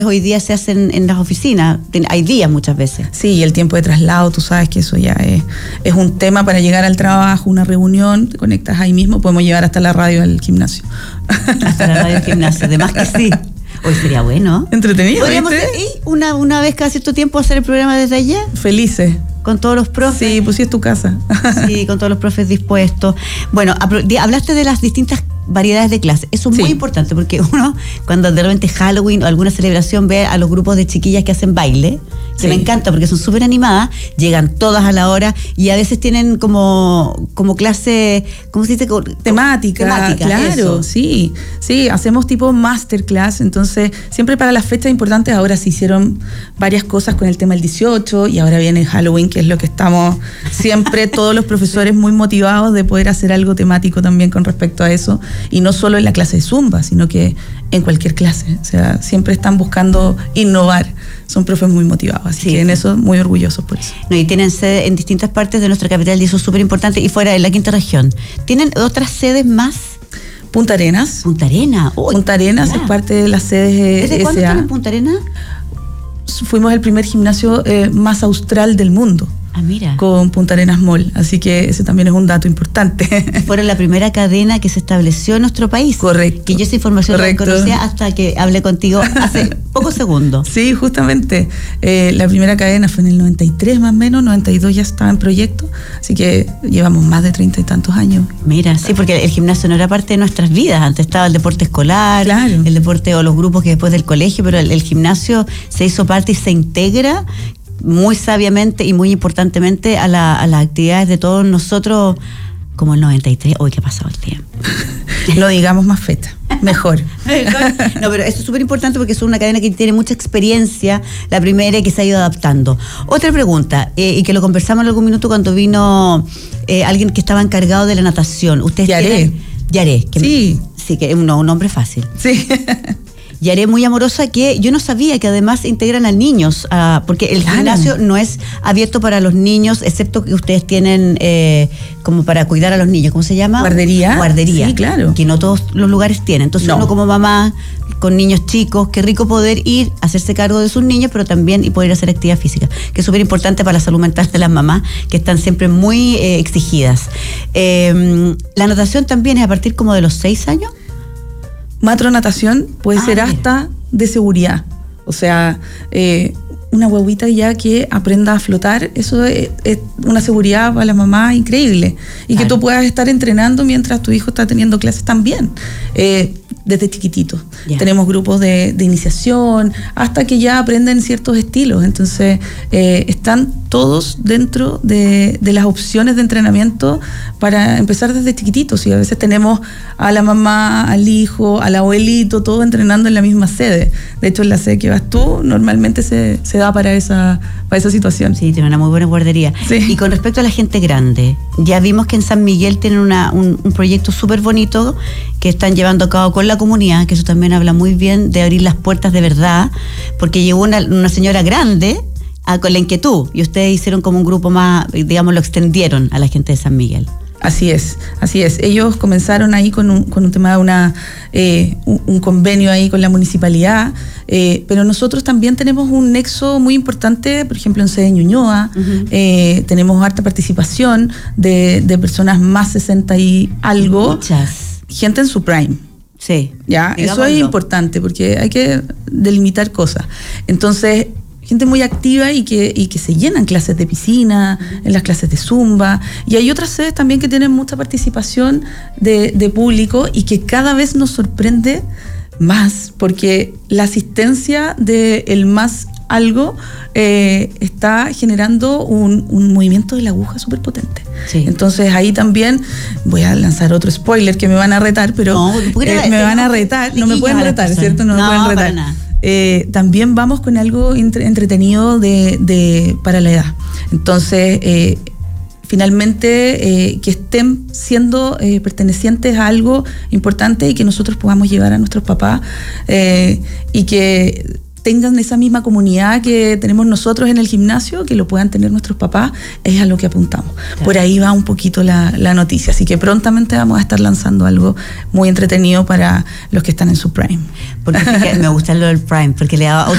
hoy día se hacen en las oficinas, hay días muchas veces. Sí, y el tiempo de traslado, tú sabes que eso ya es un tema para llegar al trabajo, una reunión, te conectas ahí mismo, podemos llevar hasta la radio al gimnasio. Hasta la radio al gimnasio, además que sí. Hoy sería bueno. Entretenido. Podríamos una vez cada cierto tiempo hacer el programa desde allá. Felices. Con todos los profes. Sí, pues sí es tu casa. Sí, con todos los profes dispuestos. Bueno, hablaste de las distintas variedades de clases. Eso es muy importante porque uno, cuando de repente Halloween o alguna celebración ve a los grupos de chiquillas que hacen baile, que me encanta porque son súper animadas, llegan todas a la hora y a veces tienen como clase, ¿cómo se dice? Temática, claro, eso. Sí, hacemos tipo masterclass, entonces siempre para las fechas importantes ahora se hicieron varias cosas con el tema del 18 y ahora viene Halloween, que es lo que estamos siempre todos los profesores muy motivados de poder hacer algo temático también con respecto a eso, y no solo en la clase de Zumba, sino que en cualquier clase, o sea, siempre están buscando innovar, son profes muy motivados, así que en eso muy orgullosos por eso. No, y tienen sede en distintas partes de nuestra capital y eso es súper importante, y fuera de la quinta región. ¿Tienen otras sedes más? Punta Arenas. Punta Arenas. Punta Arenas es parte de las sedes ¿Desde cuándo están en Punta Arenas? Fuimos el primer gimnasio más austral del mundo. Ah, mira. Con Punta Arenas Mall, así que ese también es un dato importante. Fueron la primera cadena que se estableció en nuestro país. Correcto. Que yo esa información la conocía hasta que hablé contigo hace pocos segundos. Sí, justamente. La primera cadena fue en el 93 más o menos, 92 ya estaba en proyecto, así que llevamos más de 30 y tantos años. Mira, sí, porque el gimnasio no era parte de nuestras vidas, antes estaba el deporte escolar, claro, el deporte o los grupos que después del colegio, pero el gimnasio se hizo parte y se integra muy sabiamente y muy importantemente a las actividades de todos nosotros, como el 93. Hoy, ¿qué ha pasado el tiempo? No digamos más fecha, mejor. No, pero eso es súper importante porque es una cadena que tiene mucha experiencia, la primera, y que se ha ido adaptando. Otra pregunta, y que lo conversamos en algún minuto cuando vino alguien que estaba encargado de la natación. Ustedes Yaré. Sí, que es un nombre fácil. Sí. Yaré muy amorosa, que yo no sabía que además integran a niños, porque el gimnasio no es abierto para los niños, excepto que ustedes tienen como para cuidar a los niños. ¿Cómo se llama? Guardería. Sí, claro. Que no todos los lugares tienen. Entonces uno como mamá con niños chicos, qué rico poder ir a hacerse cargo de sus niños, pero también y poder hacer actividad física, que es súper importante para la salud mental de las mamás, que están siempre muy exigidas. La natación también es a partir como de los 6 años. Matronatación puede ser hasta de seguridad. O sea, una huevita ya que aprenda a flotar, eso es una seguridad para la mamá increíble. Y que tú puedas estar entrenando mientras tu hijo está teniendo clases también. Desde chiquitito. Tenemos grupos de iniciación hasta que ya aprenden ciertos estilos. Entonces, están todos dentro de las opciones de entrenamiento para empezar desde chiquititos. Y a veces tenemos a la mamá, al hijo, al abuelito, todo entrenando en la misma sede. De hecho, en la sede que vas tú, normalmente se da para esa situación. Sí, tiene una muy buena guardería. Sí. Y con respecto a la gente grande, ya vimos que en San Miguel tienen un proyecto súper bonito que están llevando a cabo con la comunidad, que eso también habla muy bien de abrir las puertas de verdad, porque llegó una señora grande con la inquietud y ustedes hicieron como un grupo más, digamos, lo extendieron a la gente de San Miguel. Así es. Ellos comenzaron ahí con un tema de un convenio ahí con la municipalidad, pero nosotros también tenemos un nexo muy importante, por ejemplo, en sede de Ñuñoa, tenemos harta participación de personas más 60 y algo. Muchas. Gente en su prime. Sí. Ya, eso es importante porque hay que delimitar cosas. Entonces, gente muy activa y que se llenan clases de piscina, en las clases de Zumba, y hay otras sedes también que tienen mucha participación de público y que cada vez nos sorprende más, porque la asistencia del más algo está generando un movimiento de la aguja súper potente. Sí. Entonces ahí también voy a lanzar otro spoiler que me van a retar, pero me van a retar, no me pueden retar, ¿cierto? No me pueden retar. Para nada. También vamos con algo entretenido para la edad. Entonces, finalmente, que estén siendo pertenecientes a algo importante y que nosotros podamos llevar a nuestros papás y que tengan esa misma comunidad que tenemos nosotros en el gimnasio, que lo puedan tener nuestros papás, es a lo que apuntamos. Claro. Por ahí va un poquito la noticia, así que prontamente vamos a estar lanzando algo muy entretenido para los que están en su prime. Porque me gusta lo del prime, porque le da